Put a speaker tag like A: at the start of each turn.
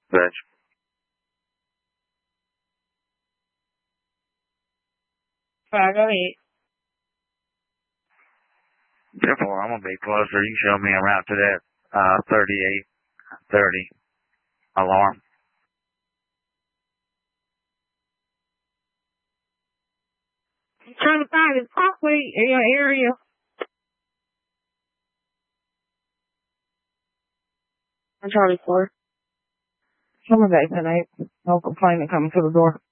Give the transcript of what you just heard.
A: Veg.
B: Alright, go ahead.
A: Therefore, I'm gonna be closer. You show me a route to that 3830 alarm.
B: I'm trying to find his property in your area. I'm Charlie 4. Summer day tonight. No complaint coming to the door.